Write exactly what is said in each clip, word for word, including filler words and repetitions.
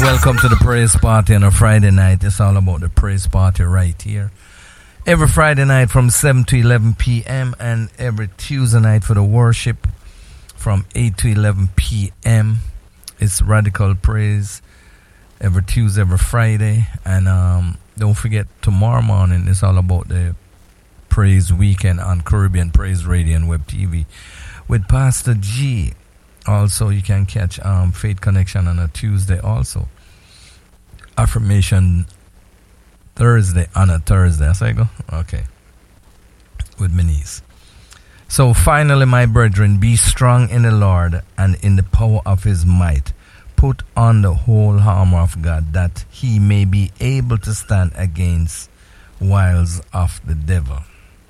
Welcome to the praise party on a Friday night. It's all about the praise party right here. Every Friday night from seven to eleven p.m. and every Tuesday night for the worship from eight to eleven p.m. It's Radical Praise every Tuesday, every Friday. And um, don't forget, tomorrow morning it's all about the Praise Weekend on Caribbean Praise Radio and Web T V with Pastor G. Also, you can catch um, Faith Connection on a Tuesday also. Affirmation Thursday on a Thursday. That's how I go? Okay. With my niece. So finally, my brethren, be strong in the Lord and in the power of his might. Put on the whole armor of God, that he may be able to stand against wiles of the devil.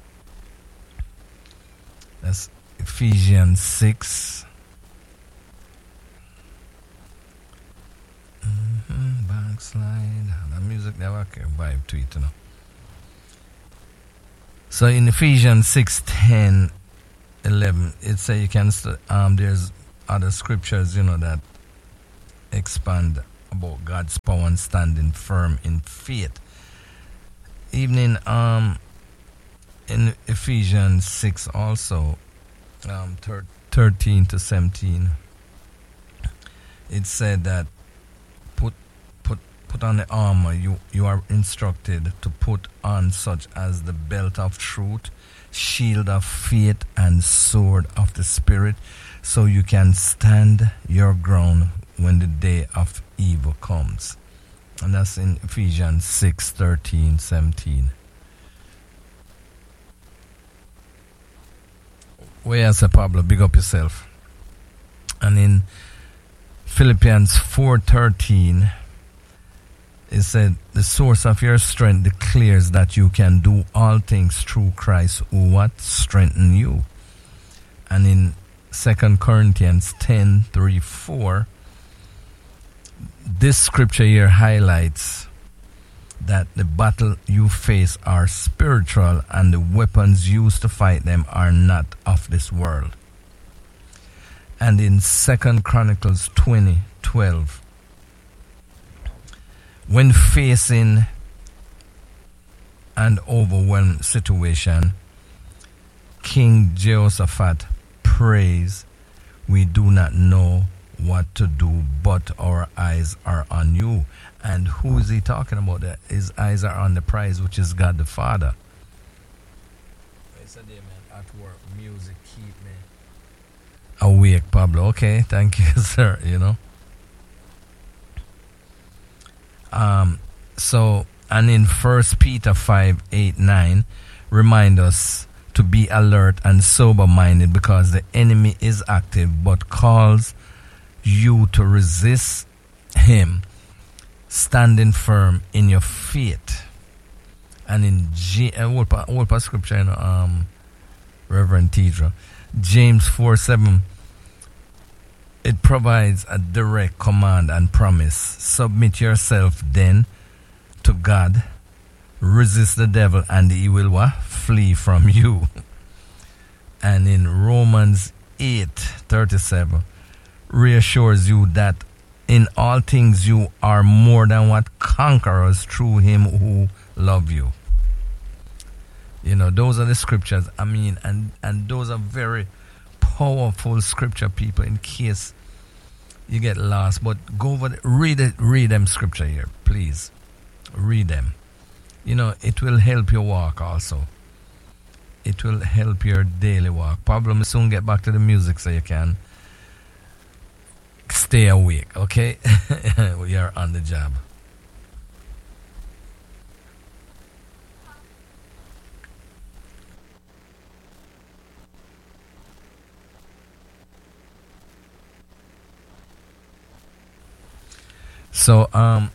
That's Ephesians six. Mm-hmm, backslide. The music never can vibe to it, you know. So in Ephesians six, ten, eleven, it says you can, st- um, there's other scriptures, you know, that expand about God's power and standing firm in faith. Even in, um, in Ephesians six also, um, thir- thirteen to seventeen, it said that put put put on the armor. You you are instructed to put on such as the belt of truth, shield of faith, and sword of the Spirit, so you can stand your ground when the day of evil comes. And that's in Ephesians six, thirteen, seventeen. Where else, Pablo? Big up yourself. And in Philippians four thirteen, it said, the source of your strength declares that you can do all things through Christ who what? Strengthen you. And in Second Corinthians ten, three, four, this scripture here highlights that the battle you face are spiritual and the weapons used to fight them are not of this world. And in Second Chronicles twenty, twelve, when facing an overwhelmed situation, King Jehoshaphat prays, we do not know what to do, but our eyes are on you. And who is he talking about? That his eyes are on the prize, which is God the Father. It's a day, man, at work, music keep me awake, Pablo. Okay, thank you, sir. You know. Um. So, and in First Peter five, eight, nine, remind us to be alert and sober-minded, because the enemy is active, but calls you to resist him, standing firm in your faith. And in G, uh, what, what part scripture, you know, um, Reverend Tidra, James four, seven, it provides a direct command and promise. Submit yourself then to God, resist the devil, and he will what? Flee from you. And in Romans eight, thirty-seven, reassures you that in all things you are more than what? Conquerors through him who love you. You know, those are the scriptures. I mean, and, and those are very powerful scripture, people, in case you get lost. But go over, the, read it, read them scripture here, please. Read them. You know, it will help your walk also. It will help your daily walk. Probably soon get back to the music so you can stay awake, okay? We are on the job. So, um,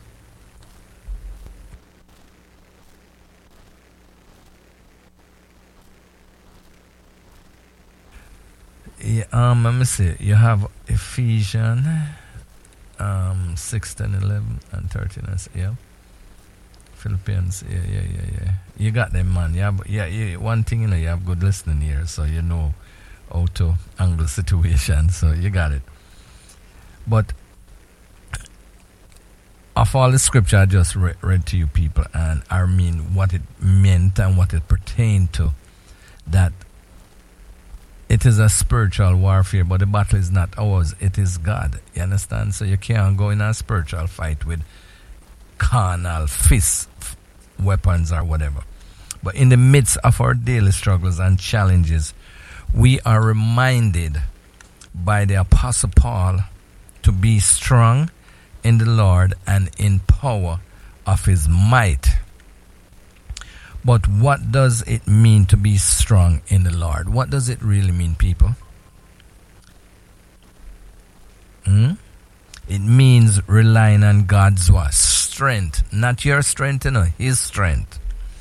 yeah, um, let me see. You have Ephesians um, six, ten, eleven, and thirteen. Yeah. Philippians. Yeah, yeah, yeah, yeah. You got them, man. You have, yeah, yeah. One thing, you know, you have good listening here, so you know how to angle situation. So you got it. But of all the scripture I just re- read to you people, and I mean what it meant and what it pertained to, that it is a spiritual warfare, but the battle is not ours, it is God. You understand? So you can't go in a spiritual fight with carnal fists, weapons or whatever. But in the midst of our daily struggles and challenges, we are reminded by the Apostle Paul to be strong in the Lord and in power of his might. But what does it mean to be strong in the Lord? What does it really mean, people? Hmm? It means relying on God's what? Strength. Not your strength, you know, his strength.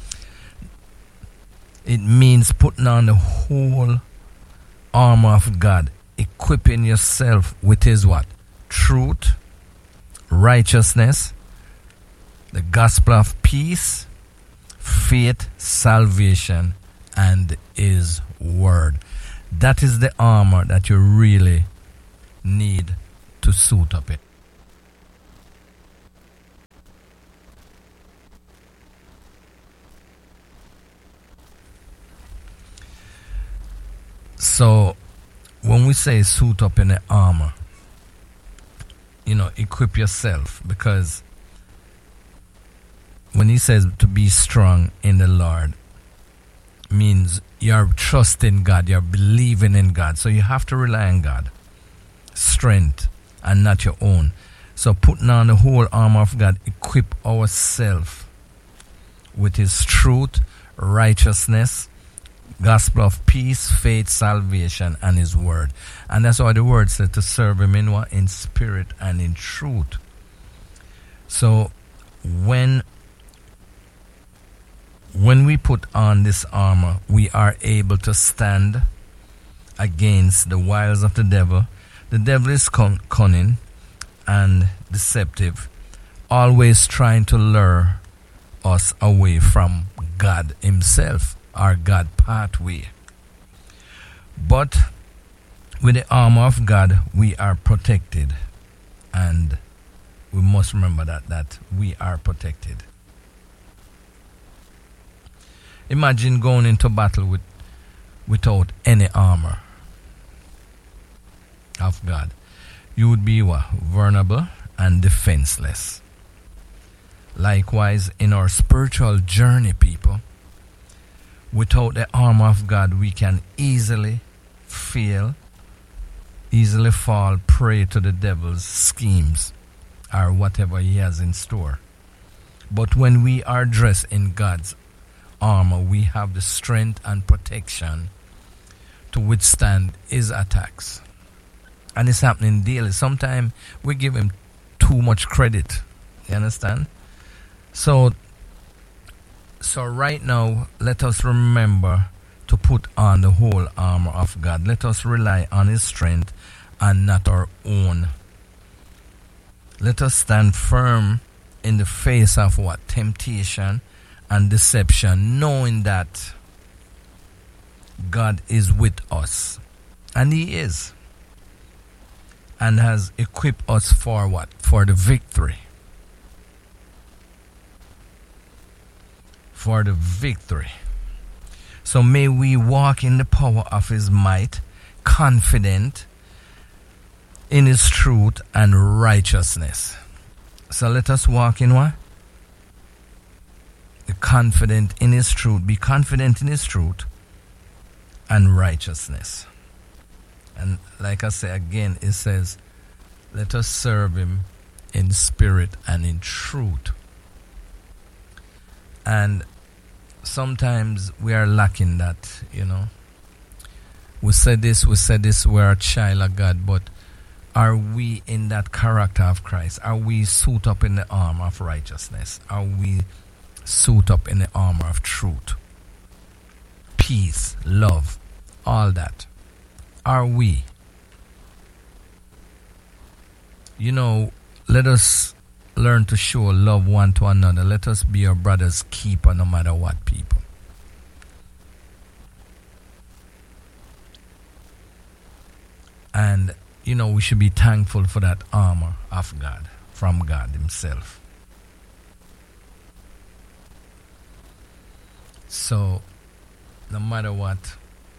It means putting on the whole armor of God, equipping yourself with his what? Truth, righteousness, the gospel of peace, faith, salvation, and his word. That is the armor that you really need to suit up it. So when we say suit up in the armor, you know, equip yourself, because when he says to be strong in the Lord, means you're trusting God, you're believing in God. So you have to rely on God. Strength and not your own. So putting on the whole armor of God, equip ourselves with his truth, righteousness, gospel of peace, faith, salvation, and his word. And that's why the word said to serve him in what? In spirit and in truth. So when when we put on this armor, we are able to stand against the wiles of the devil. The devil is con- cunning and deceptive, always trying to lure us away from God himself, our God pathway. But with the armor of God, we are protected, and we must remember that that we are protected. Imagine going into battle with without any armor of God. You would be what? Vulnerable and defenseless. Likewise, in our spiritual journey, people, without the armor of God, we can easily fail, easily fall prey to the devil's schemes or whatever he has in store. But when we are dressed in God's armor, we have the strength and protection to withstand his attacks. And it's happening daily. Sometimes we give him too much credit. You understand? So, so right now, let us remember to put on the whole armor of God. Let us rely on his strength and not our own. Let us stand firm in the face of what? Temptation and deception, knowing that God is with us. And he is. And has equipped us for what? For the victory. For the victory. So may we walk in the power of his might, confident in his truth and righteousness. So let us walk in what? The confident in his truth. Be confident in his truth and righteousness. And like I say again, it says, let us serve him in spirit and in truth. And sometimes we are lacking that, you know. We said this, we said this, we're a child of God, but are we in that character of Christ? Are we suit up in the armor of righteousness? Are we suit up in the armor of truth? Peace, love, all that. Are we? You know, let us learn to show love one to another. Let us be our brother's keeper no matter what, people. And, you know, we should be thankful for that armor of God, from God himself. So, no matter what,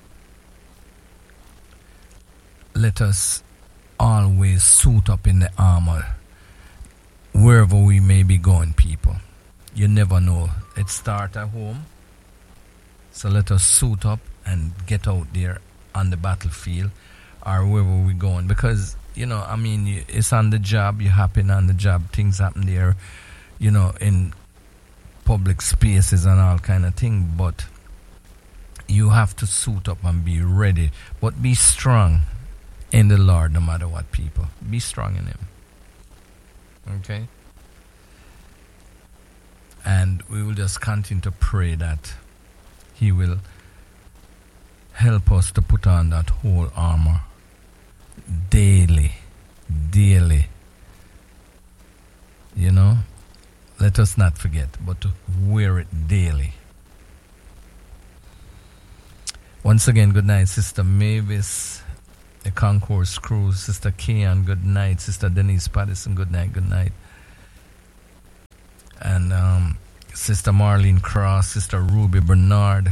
let us always suit up in the armor wherever we may be going, people. You never know. It starts at home. So let us suit up and get out there on the battlefield or wherever we're going. Because, you know, I mean, it's on the job. You happen on the job. Things happen there, you know, in public spaces and all kind of thing. But you have to suit up and be ready. But be strong in the Lord no matter what, people. Be strong in Him. Okay? And we will just continue to pray that He will help us to put on that whole armor daily, daily. You know? Let us not forget, but to wear it daily. Once again, good night, Sister Mavis, the Concourse Crew, Sister Kian, good night, Sister Denise Patterson, good night, good night. And um, Sister Marlene Cross, Sister Ruby Bernard,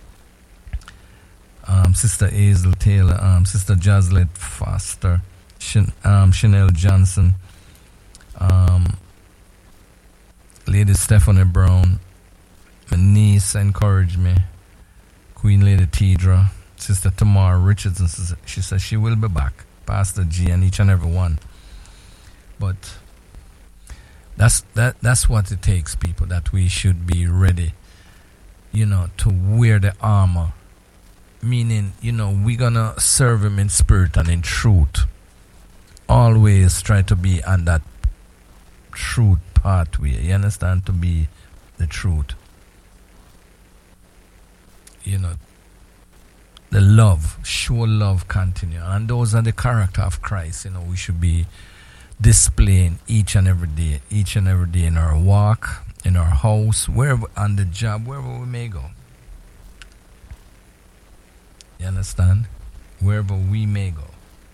um, Sister Hazel Taylor, um, Sister Jazlet Foster, Chan- um, Chanel Johnson, um, Lady Stephanie Brown, my niece encouraged me, Queen Lady Tidra, Sister Tamara Richardson, she says she will be back, Pastor G and each and every one. But that's that that's what it takes, people, that we should be ready, you know, to wear the armor. Meaning, you know, we're gonna serve Him in spirit and in truth. Always try to be on that truth pathway. You understand? To be the truth. You know, the love, show love continue. And those are the character of Christ, you know, we should be displaying each and every day, each and every day in our walk, in our house, wherever, on the job, wherever we may go. You understand? Wherever we may go.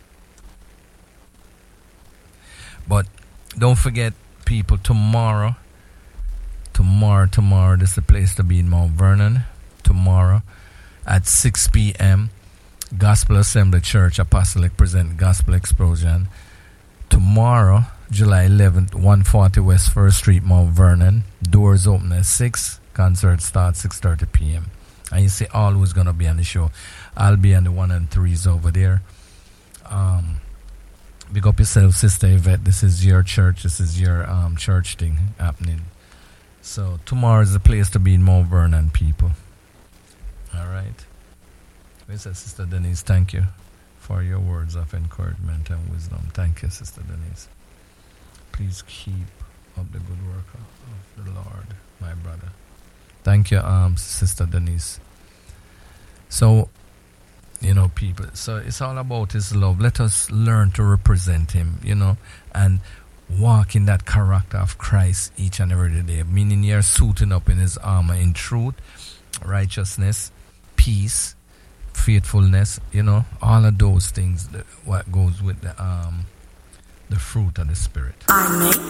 But don't forget, people, tomorrow, tomorrow, tomorrow, this is the place to be in Mount Vernon. Tomorrow at six p.m. Gospel Assembly Church Apostolic present Gospel Explosion. Tomorrow, July eleventh, one forty West First Street, Mount Vernon. Doors open at six. Concert starts six thirty p.m. And you see all who's going to be on the show. I'll be on the one and threes over there. Um, big up yourself, Sister Yvette. This is your church. This is your um, church thing happening. So tomorrow is the place to be in Mount Vernon, people. All right. Mister Sister Denise, thank you for your words of encouragement and wisdom. Thank you, Sister Denise. Please keep up the good work of the Lord, my brother. Thank you, um, Sister Denise. So, you know, people, so it's all about His love. Let us learn to represent Him, you know, and walk in that character of Christ each and every day. Meaning you're suiting up in His armor in truth, righteousness, peace, faithfulness, you know, all of those things, that, what goes with the um the fruit of the Spirit. I make